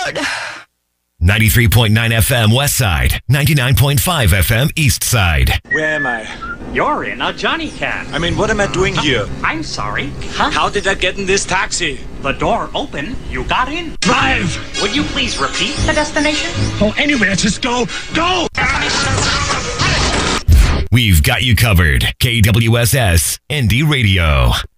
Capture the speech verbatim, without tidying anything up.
Lord. ninety-three point nine F M West Side, ninety-nine point five F M East Side. Where am I? You're in a Johnny Cab. I mean, what am I doing here? I'm sorry. Huh? How did I get in this taxi? The door opened. You got in. Drive! Would you please repeat the destination? Oh, anywhere. Just go. Go! We've got you covered. K W S S Indie Radio.